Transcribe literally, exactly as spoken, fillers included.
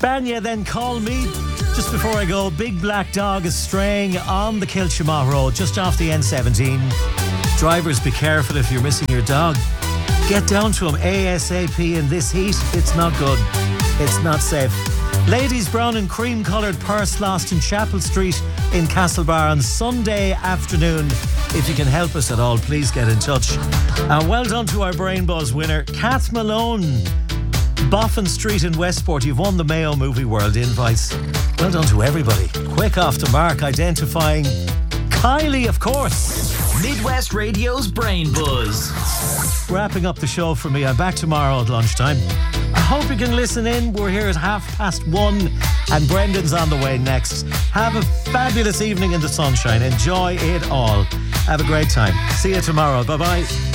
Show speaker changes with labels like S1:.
S1: Spania, then Call Me. Just before I go, Big Black Dog is straying on the Kilchimagh Road, just off the N seventeen. Drivers, be careful if you're missing your dog. Get down to him ASAP in this heat. It's not good. It's not safe. Ladies' brown and cream coloured purse lost in Chapel Street in Castlebar on Sunday afternoon. If you can help us at all, please get in touch. And well done to our Brain Buzz winner, Kath Malone. Boffin Street in Westport, you've won the Mayo Movie World invites. Well done to everybody. Quick off the mark, identifying Kylie, of course.
S2: Midwest Radio's Brain Buzz.
S1: Wrapping up the show for me. I'm back tomorrow at lunchtime. I hope you can listen in. We're here at half past one and Brendan's on the way next. Have a fabulous evening in the sunshine. Enjoy it all. Have a great time. See you tomorrow. Bye-bye.